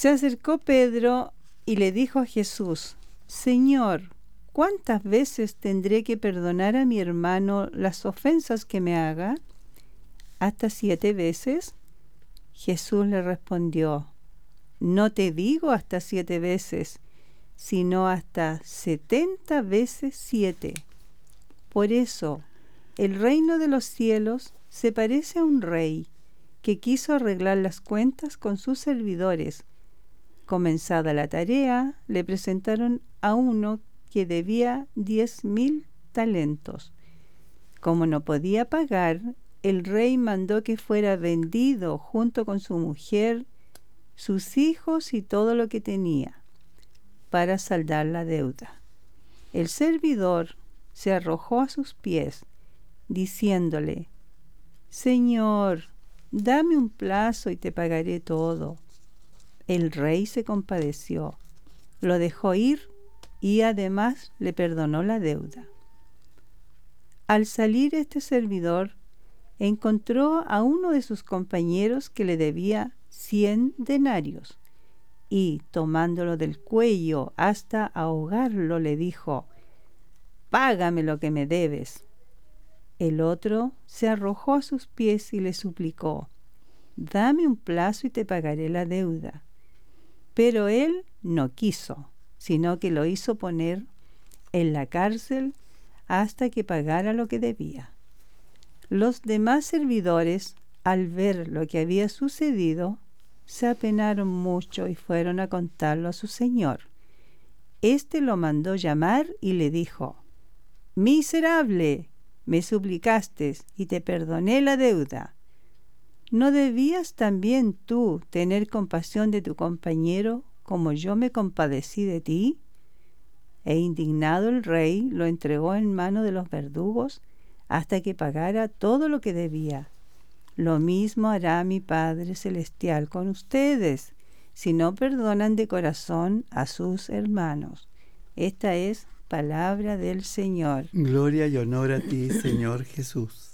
Se acercó Pedro y le dijo a Jesús: Señor, ¿cuántas veces tendré que perdonar a mi hermano las ofensas que me haga? ¿Hasta 7 veces? Jesús le respondió: No te digo hasta 7 veces, sino hasta 70 veces 7. Por eso, el reino de los cielos se parece a un rey que quiso arreglar las cuentas con sus servidores. Comenzada la tarea, le presentaron a uno que debía 10.000 talentos. Como no podía pagar, el rey mandó que fuera vendido junto con su mujer, sus hijos y todo lo que tenía, para saldar la deuda. El servidor se arrojó a sus pies, diciéndole: Señor, dame un plazo y te pagaré todo. El rey se compadeció, lo dejó ir y además le perdonó la deuda. Al salir este servidor, encontró a uno de sus compañeros que le debía 100 denarios y, tomándolo del cuello hasta ahogarlo, le dijo: Págame lo que me debes. El otro se arrojó a sus pies y le suplicó: Dame un plazo y te pagaré la deuda. Pero él no quiso, sino que lo hizo poner en la cárcel hasta que pagara lo que debía. Los demás servidores, al ver lo que había sucedido, se apenaron mucho y fueron a contarlo a su señor. Éste lo mandó llamar y le dijo: Miserable, me suplicaste y te perdoné la deuda. ¿No debías también tú tener compasión de tu compañero como yo me compadecí de ti? E indignado el rey lo entregó en mano de los verdugos hasta que pagara todo lo que debía. Lo mismo hará mi Padre Celestial con ustedes, si no perdonan de corazón a sus hermanos. Esta es palabra del Señor. Gloria y honor a ti, Señor Jesús.